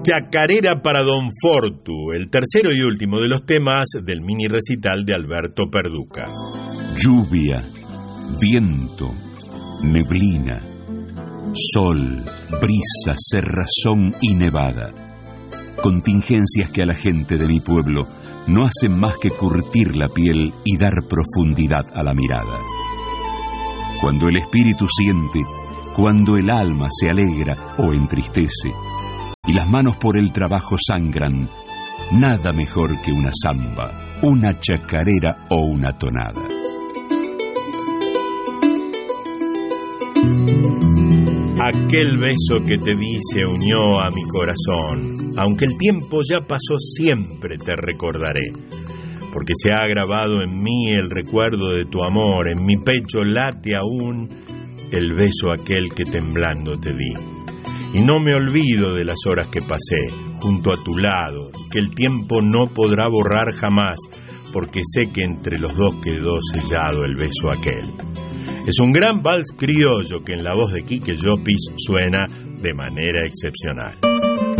Chacarera para Don Fortu, el tercero y último de los temas del mini recital de Alberto Perduca. Lluvia, viento, neblina, sol, brisa, cerrazón y nevada. Contingencias que a la gente de mi pueblo no hacen más que curtir la piel y dar profundidad a la mirada. Cuando el espíritu siente, cuando el alma se alegra o entristece, y las manos por el trabajo sangran, nada mejor que una samba, una chacarera o una tonada. Aquel beso que te di se unió a mi corazón. Aunque el tiempo ya pasó, siempre te recordaré. Porque se ha grabado en mí el recuerdo de tu amor. En mi pecho late aún el beso aquel que temblando te di. Y no me olvido de las horas que pasé junto a tu lado, que el tiempo no podrá borrar jamás, porque sé que entre los dos quedó sellado el beso aquel. Es un gran vals criollo que en la voz de Quique Llopis suena de manera excepcional.